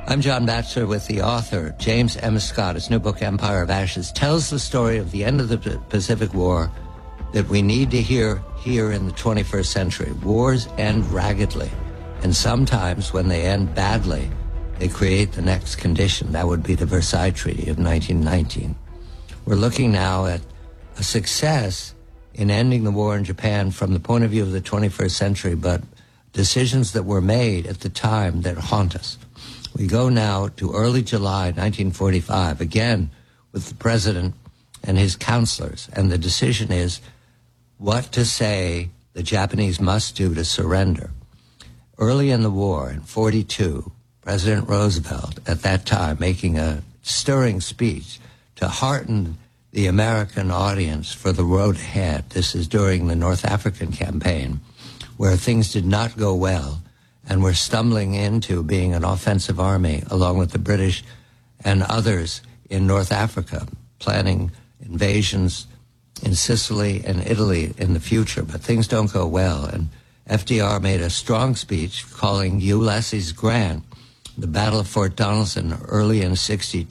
I'm John Batchelor with the author, James M. Scott. His new book, Empire of Ashes, tells the story of the end of the Pacific War that we need to hear here in the 21st century. Wars end raggedly, and sometimes when they end badly, they create the next condition. That would be the Versailles Treaty of 1919. We're looking now at a success in ending the war in Japan from the point of view of the 21st century, but decisions that were made at the time that haunt us. We go now to early July 1945, again with the president and his counselors, and the decision is what to say the Japanese must do to surrender. Early in the war, in 42, President Roosevelt, at that time, making a stirring speech to hearten the American audience for the road ahead. This is during the North African campaign, where things did not go well, and we're stumbling into being an offensive army, along with the British and others in North Africa, planning invasions in Sicily and Italy in the future. But things don't go well, and FDR made a strong speech calling Ulysses Grant the Battle of Fort Donelson early in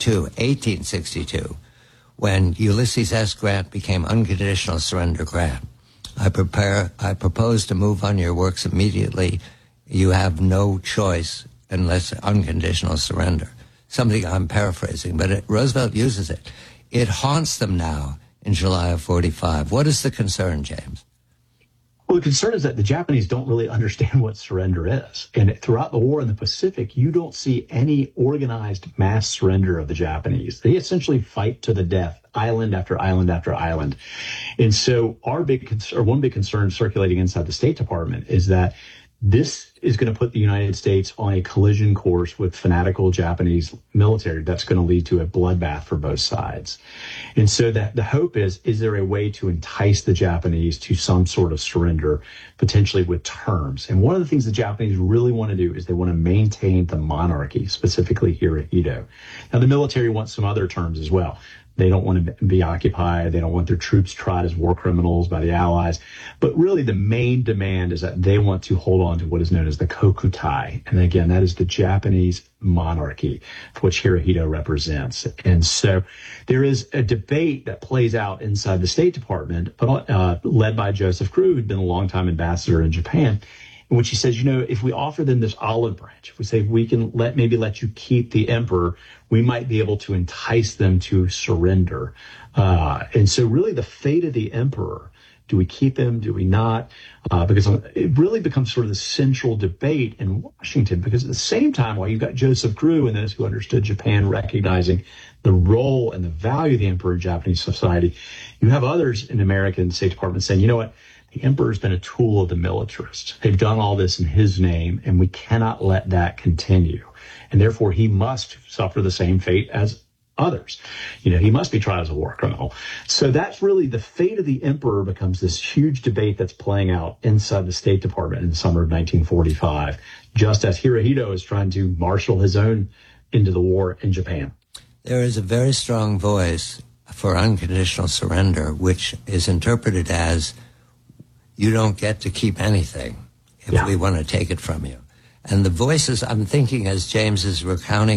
1862, when Ulysses S. Grant became Unconditional Surrender Grant. I propose to move on your works immediately. You have no choice unless unconditional surrender. Something I'm paraphrasing, but Roosevelt uses it. It haunts them now in July of 45. What is the concern, James? Well, the concern is that the Japanese don't really understand what surrender is. And throughout the war in the Pacific, you don't see any organized mass surrender of the Japanese. They essentially fight to the death, island after island after island. And so one big concern circulating inside the State Department is that this is going to put the United States on a collision course with fanatical Japanese military that's going to lead to a bloodbath for both sides. And so that the hope is there a way to entice the Japanese to some sort of surrender, potentially with terms? And one of the things the Japanese really want to do is they want to maintain the monarchy, specifically Hirohito. Now, the military wants some other terms as well. They don't want to be occupied. They don't want their troops tried as war criminals by the Allies. But really the main demand is that they want to hold on to what is known as the Kokutai. And again, that is the Japanese monarchy, which Hirohito represents. And so there is a debate that plays out inside the State Department, led by Joseph Crew, who'd been a longtime ambassador in Japan, in which he says, if we offer them this olive branch, if we say we can let you keep the emperor, we might be able to entice them to surrender. And so really the fate of the emperor, do we keep him? Do we not? Because it really becomes sort of the central debate in Washington, because at the same time, while you've got Joseph Crew and those who understood Japan recognizing the role and the value of the emperor in Japanese society, you have others in the American State Department saying, you know what? The emperor's been a tool of the militarists. They've done all this in his name, and we cannot let that continue. And therefore, he must suffer the same fate as others. He must be tried as a war criminal. So that's really the fate of the emperor becomes this huge debate that's playing out inside the State Department in the summer of 1945, just as Hirohito is trying to marshal his own into the war in Japan. There is a very strong voice for unconditional surrender, which is interpreted as you don't get to keep anything if we want to take it from you. And the voices, I'm thinking as James is recounting